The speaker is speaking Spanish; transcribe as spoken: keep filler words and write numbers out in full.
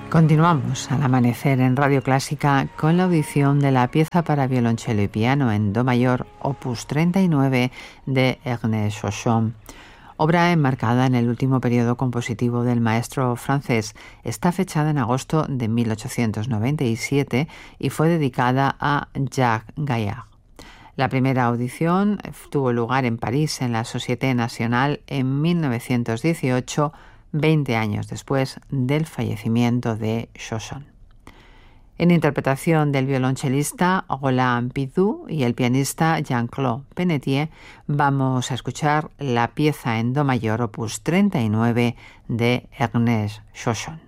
Continuamos al amanecer en Radio Clásica con la audición de la pieza para violonchelo y piano en do mayor, opus treinta y nueve de Ernest Jochon. Obra enmarcada en el último periodo compositivo del maestro francés. Está fechada en agosto de mil ochocientos noventa y siete y fue dedicada a Jacques Gaillard. La primera audición tuvo lugar en París, en la Société Nationale, en mil novecientos dieciocho, veinte años después del fallecimiento de Jochon. En interpretación del violonchelista Roland Pidou y el pianista Jean-Claude Pennetier, vamos a escuchar la pieza en do mayor opus treinta y nueve de Ernest Jochon.